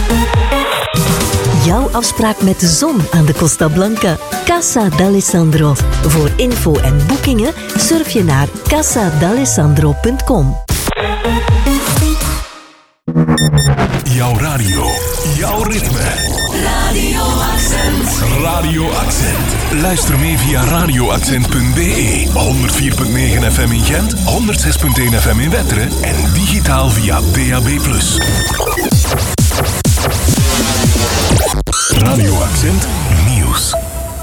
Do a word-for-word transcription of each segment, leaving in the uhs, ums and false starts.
Jouw afspraak met de zon aan de Costa Blanca. Casa d'Alessandro. Voor info en boekingen surf je naar casa d'alessandro punt com. Jouw radio, jouw ritme. Radio Accent. Radio Accent. Luister mee via radio accent punt b e. honderd vier komma negen F M in Gent, honderd zes komma één F M in Wetteren en digitaal via D A B plus. Radio Accent Nieuws.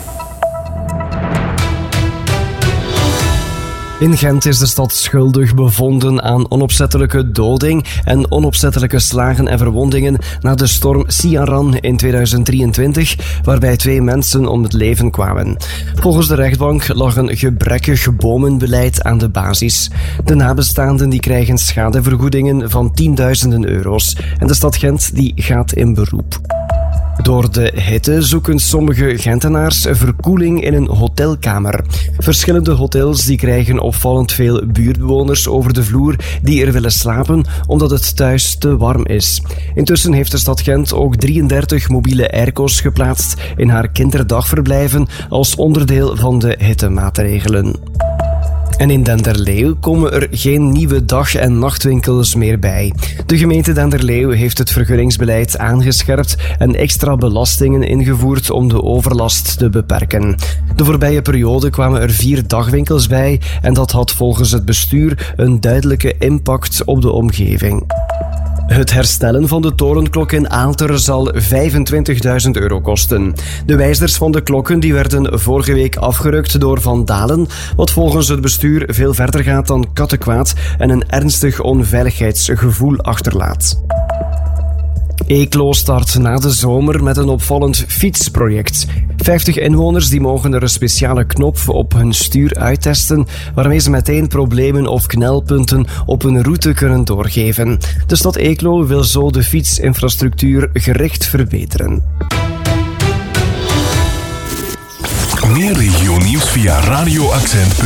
In Gent is de stad schuldig bevonden aan onopzettelijke doding en onopzettelijke slagen en verwondingen na de storm Ciarán in tweeduizend drieëntwintig, waarbij twee mensen om het leven kwamen. Volgens de rechtbank lag een gebrekkig bomenbeleid aan de basis. De nabestaanden die krijgen schadevergoedingen van tienduizenden euro's en de stad Gent die gaat in beroep. Door de hitte zoeken sommige Gentenaars verkoeling in een hotelkamer. Verschillende hotels die krijgen opvallend veel buurtbewoners over de vloer die er willen slapen omdat het thuis te warm is. Intussen heeft de stad Gent ook drieëndertig mobiele airco's geplaatst in haar kinderdagverblijven als onderdeel van de hittemaatregelen. En in Denderleeuw komen er geen nieuwe dag- en nachtwinkels meer bij. De gemeente Denderleeuw heeft het vergunningsbeleid aangescherpt en extra belastingen ingevoerd om de overlast te beperken. De voorbije periode kwamen er vier dagwinkels bij en dat had volgens het bestuur een duidelijke impact op de omgeving. Het herstellen van de torenklok in Aalter zal vijfentwintigduizend euro kosten. De wijzers van de klokken die werden vorige week afgerukt door vandalen, wat volgens het bestuur veel verder gaat dan kattenkwaad en een ernstig onveiligheidsgevoel achterlaat. Eeklo start na de zomer met een opvallend fietsproject. vijftig inwoners die mogen er een speciale knop op hun stuur uittesten, waarmee ze meteen problemen of knelpunten op hun route kunnen doorgeven. De stad Eeklo wil zo de fietsinfrastructuur gericht verbeteren. Meer regionieuws via radio accent punt b e.